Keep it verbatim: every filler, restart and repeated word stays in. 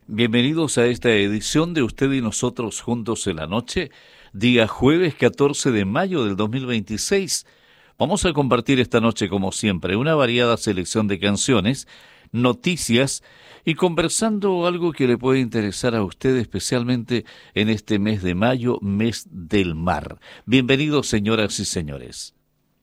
Bienvenidos a esta edición de Usted y Nosotros Juntos en la Noche, día jueves catorce de mayo del dos mil veintiséis. Vamos a compartir esta noche, como siempre, una variada selección de canciones, noticias y conversando algo que le puede interesar a usted especialmente en este mes de mayo, mes del mar. Bienvenidos, señoras y señores.